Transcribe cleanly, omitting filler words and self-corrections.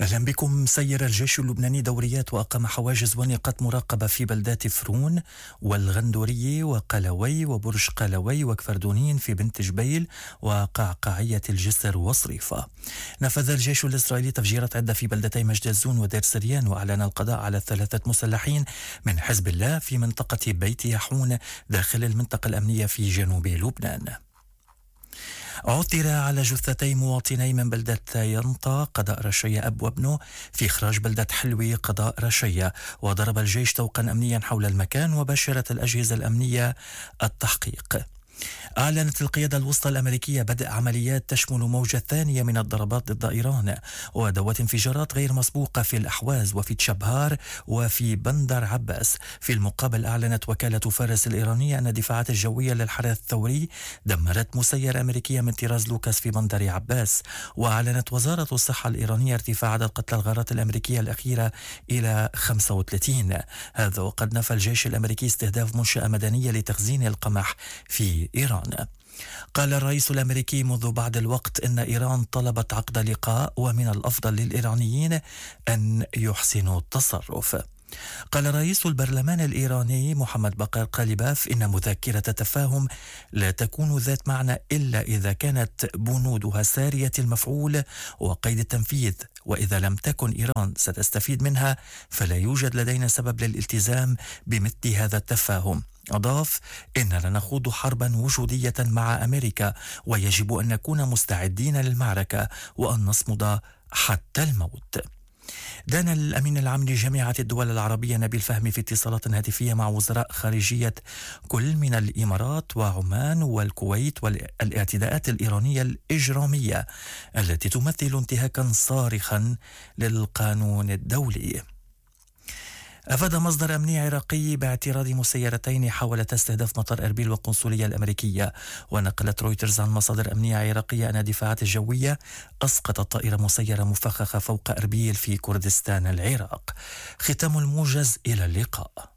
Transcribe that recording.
أهلا بكم. سير الجيش اللبناني دوريات وأقام حواجز ونقاط مراقبة في بلدات فرون والغندورية وقلوي وبرج قلوي وكفردونين في بنت جبيل وقعقاعية الجسر وصريفة. نفذ الجيش الإسرائيلي تفجيرات عدة في بلدتي مجد الزون ودير سريان، وأعلن القضاء على 3 مسلحين من حزب الله في منطقة بيت يحون داخل المنطقة الأمنية في جنوب لبنان. عثر على جثتي مواطني من بلدة ينطا قضاء رشية أب وابنه في إخراج بلدة حلوي قضاء رشية، وضرب الجيش طوقا أمنيا حول المكان وباشرت الأجهزة الأمنية التحقيق. أعلنت القيادة الوسطى الأمريكية بدء عمليات تشمل موجة ثانية من الضربات ضد إيران وذوات انفجارات غير مسبوقة في الأحواز وفي تشبهار وفي بندر عباس. في المقابل أعلنت وكالة فارس الإيرانية أن الدفاعات الجوية للحرس الثوري دمرت مسيرة أمريكية من طراز لوكاس في بندر عباس. وأعلنت وزارة الصحة الإيرانية ارتفاع عدد قتلى الغارات الأمريكية الأخيرة إلى 35. هذا وقد نفى الجيش الأمريكي استهداف منشأة مدنية لتخزين القمح في إيران. قال الرئيس الأمريكي منذ بعض الوقت إن إيران طلبت عقد لقاء ومن الأفضل للإيرانيين أن يحسنوا التصرف. قال رئيس البرلمان الإيراني محمد باقر قالباف إن مذكرة تفاهم لا تكون ذات معنى إلا إذا كانت بنودها سارية المفعول وقيد التنفيذ، وإذا لم تكن إيران ستستفيد منها فلا يوجد لدينا سبب للالتزام بمثل هذا التفاهم. أضاف: إننا نخوض حربا وجودية مع أمريكا ويجب أن نكون مستعدين للمعركة وأن نصمد حتى الموت. دان الأمين العام لجامعة الدول العربية نبيل فهمي في اتصالات هاتفية مع وزراء خارجية كل من الإمارات وعمان والكويت والاعتداءات الإيرانية الإجرامية التي تمثل انتهاكا صارخا للقانون الدولي. أفاد مصدر أمني عراقي باعتراض مسيرتين حاولتا استهداف مطار أربيل والقنصلية الأمريكية. ونقلت رويترز عن مصادر أمنية عراقية أن الدفاعات الجوية أسقطت طائرة مسيرة مفخخة فوق أربيل في كردستان العراق. ختام الموجز، إلى اللقاء.